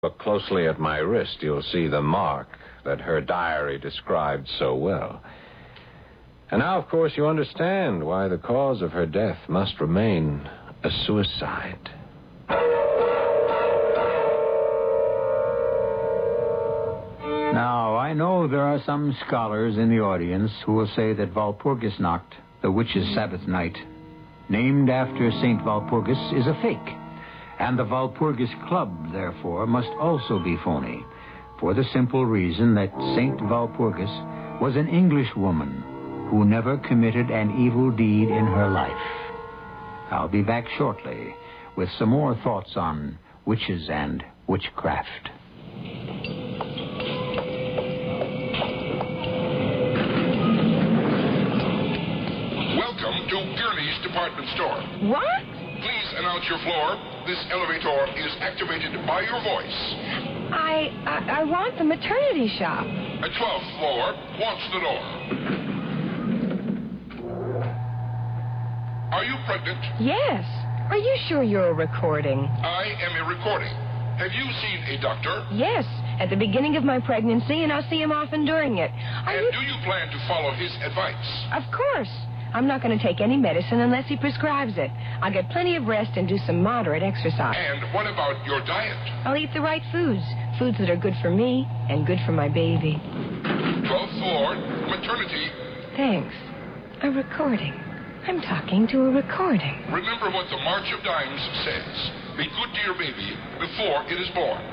Look closely at my wrist, you'll see the mark that her diary described so well. And now, of course, you understand why the cause of her death must remain a suicide. Now, I know there are some scholars in the audience who will say that Walpurgisnacht, the witch's Sabbath night, named after St. Walpurgis, is a fake. And the Walpurgis Club, therefore, must also be phony, for the simple reason that St. Walpurgis was an English woman who never committed an evil deed in her life. I'll be back shortly with some more thoughts on witches and witchcraft. Welcome to Gurney's Department Store. What? Please announce your floor. This elevator is activated by your voice. I want the maternity shop. A 12th floor wants the door. Are you pregnant? Yes. Are you sure you're a recording? I am a recording. Have you seen a doctor? Yes, at the beginning of my pregnancy, and I'll see him often during it. Do you plan to follow his advice? Of course. I'm not going to take any medicine unless he prescribes it. I'll get plenty of rest and do some moderate exercise. And what about your diet? I'll eat the right foods. Foods that are good for me and good for my baby. 12th floor, maternity. Thanks. A recording. I'm talking to a recording. Remember what the March of Dimes says. Be good to your baby before it is born.